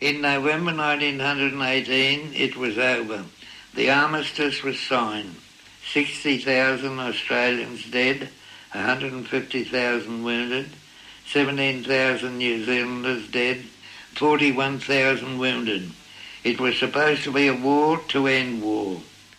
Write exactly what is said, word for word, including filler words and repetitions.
In November nineteen eighteen, it was over. The armistice was signed. sixty thousand Australians dead, one hundred fifty thousand wounded, seventeen thousand New Zealanders dead, forty-one thousand wounded. It was supposed to be a war to end war.